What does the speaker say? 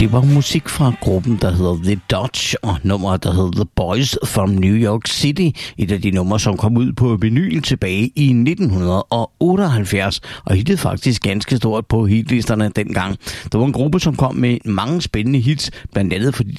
Det var musik fra gruppen, der hedder The Dodge, og nummeret, der hedder The Boys from New York City. Et af de numre, som kom ud på vinyl tilbage i 1978, og hittede faktisk ganske stort på hitlisterne dengang. Det var en gruppe, som kom med mange spændende hits, blandt andet fordi